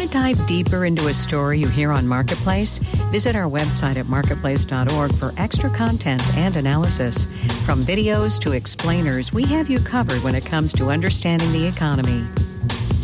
to dive deeper into a story you hear on Marketplace? Visit our website at marketplace.org for extra content and analysis. From videos to explainers, we have you covered when it comes to understanding the economy.